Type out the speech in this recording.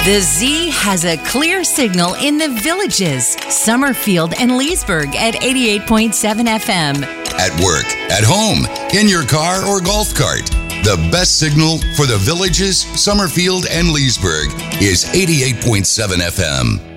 The Z has a clear signal in the Villages, Summerfield and Leesburg at 88.7 FM. At work, at home, in your car or golf cart. The best signal for the Villages, Summerfield and Leesburg is 88.7 FM.